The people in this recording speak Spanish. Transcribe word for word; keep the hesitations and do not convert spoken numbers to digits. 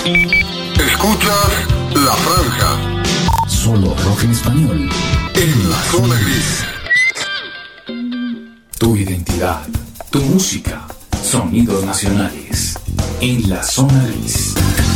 Escuchas La Franja. Solo rock en español. En la zona gris. Tu identidad, tu música, sonidos nacionales. En la zona gris.